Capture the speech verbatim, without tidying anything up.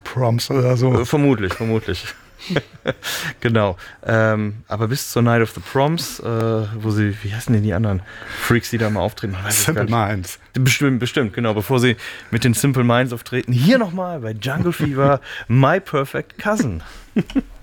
Proms oder so. Äh, vermutlich, vermutlich. Genau. Ähm, aber bis zur Night of the Proms, äh, wo sie, wie heißen denn die anderen Freaks, die da mal auftreten? Simple Minds. Bestimmt, bestimmt, genau. Bevor sie mit den Simple Minds auftreten. Hier nochmal bei Jungle Fever, My Perfect Cousin.